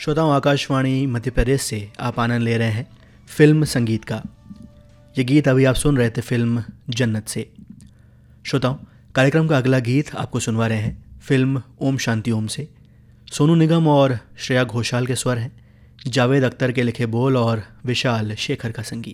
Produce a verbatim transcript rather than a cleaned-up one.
श्रोताओं, आकाशवाणी मध्य प्रदेश से आप आनंद ले रहे हैं फिल्म संगीत का। ये गीत अभी आप सुन रहे थे फिल्म जन्नत से। श्रोताओं, कार्यक्रम का अगला गीत आपको सुनवा रहे हैं फिल्म ओम शांति ओम से। सोनू निगम और श्रेया घोषाल के स्वर हैं, जावेद अख्तर के लिखे बोल और विशाल शेखर का संगीत।